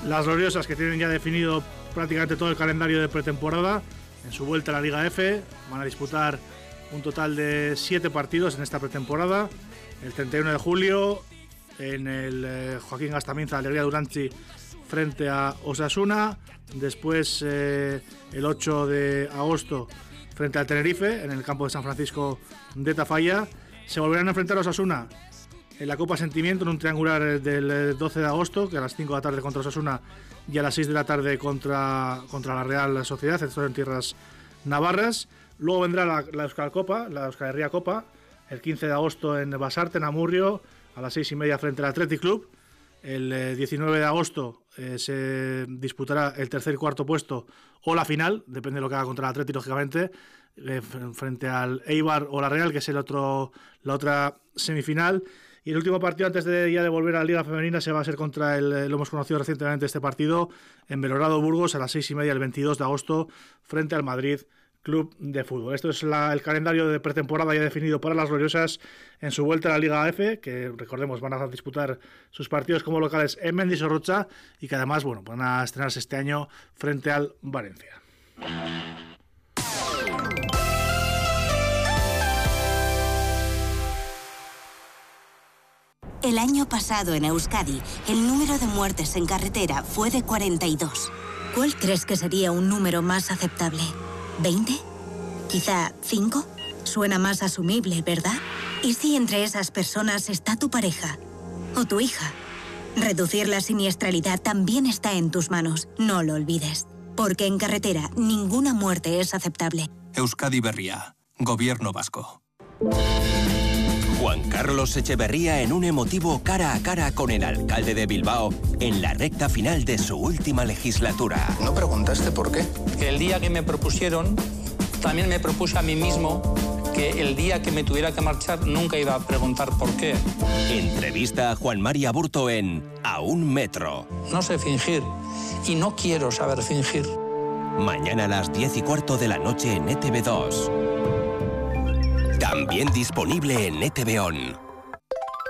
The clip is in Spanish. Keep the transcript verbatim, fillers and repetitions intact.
Las gloriosas, que tienen ya definido prácticamente todo el calendario de pretemporada en su vuelta a la Liga F, van a disputar un total de siete partidos en esta pretemporada. El treinta y uno de julio en el eh, Joaquín Gastaminza Alegría Duranchi frente a Osasuna. Después eh, el ocho de agosto frente al Tenerife en el campo de San Francisco de Tafalla. Se volverán a enfrentar a Osasuna en la Copa Sentimiento en un triangular del doce de agosto, que a las cinco de la tarde contra Osasuna y a las seis de la tarde contra, contra la Real Sociedad, esto en tierras navarras. Luego vendrá la, la Euskal Copa, la Euskal Herria Copa, el quince de agosto en Basarte, en Amurrio, a las seis y media frente al Athletic Club. El eh, diecinueve de agosto eh, se disputará el tercer y cuarto puesto o la final, depende de lo que haga contra el Athletic, lógicamente, eh, frente al Eibar o la Real, que es el otro, la otra semifinal. Y el último partido antes de ya de volver a la Liga Femenina se va a ser contra el, lo hemos conocido recientemente este partido, en Belorado Burgos a las seis y media el veintidós de agosto frente al Madrid Club de Fútbol. Esto es la, el calendario de pretemporada ya definido para las gloriosas en su vuelta a la Liga F, que recordemos van a disputar sus partidos como locales en Mendizorrocha y que además bueno, van a estrenarse este año frente al Valencia. El año pasado en Euskadi, el número de muertes en carretera fue de cuarenta y dos. ¿Cuál crees que sería un número más aceptable? ¿veinte? ¿Quizá cinco? Suena más asumible, ¿verdad? ¿Y si entre esas personas está tu pareja o tu hija? Reducir la siniestralidad también está en tus manos, no lo olvides. Porque en carretera ninguna muerte es aceptable. Euskadi Berria, Gobierno Vasco. Juan Carlos Echeverría en un emotivo cara a cara con el alcalde de Bilbao en la recta final de su última legislatura. ¿No preguntaste por qué? Que el día que me propusieron, también me propuse a mí mismo que el día que me tuviera que marchar nunca iba a preguntar por qué. Entrevista a Juan Mari Aburto en A un Metro. No sé fingir y no quiero saber fingir. Mañana a las diez y cuarto de la noche en E T V dos. También disponible en E T V On.